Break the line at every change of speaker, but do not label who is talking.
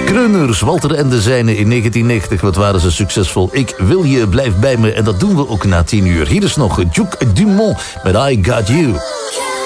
Kreuners, Walter en de Zijne in 1990. Wat waren ze succesvol. Ik wil je, blijf bij me. En dat doen we ook na 10 uur. Hier is nog Duke Dumont met I Got You.